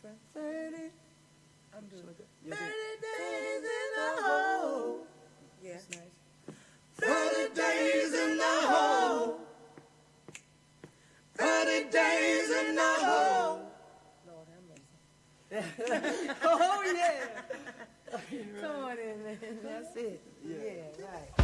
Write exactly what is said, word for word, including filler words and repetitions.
friend? thirty. I'm doing it. thirty days in the hole. Yeah. That's nice. thirty days in the hole. thirty days in the hole. Lord have mercy. Oh, yeah. Come on in, man. That's it. Yeah, right.